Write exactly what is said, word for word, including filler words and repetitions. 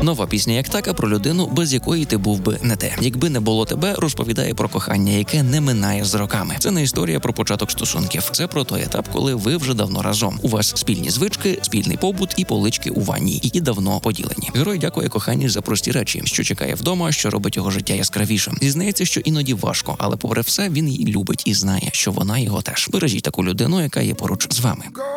Нова пісня «Як така» про людину, без якої ти був би не те. Якби не було тебе, розповідає про кохання, яке не минає з роками. Це не історія про початок стосунків. Це про той етап, коли ви вже давно разом. У вас спільні звички, спільний побут і полички у ванні, які давно поділені. Герой дякує коханій за прості речі, що чекає вдома, що робить його життя яскравішим. Зізнається, що іноді важко, але попри все він її любить і знає, що вона його теж. Бережіть таку людину, яка є поруч з вами.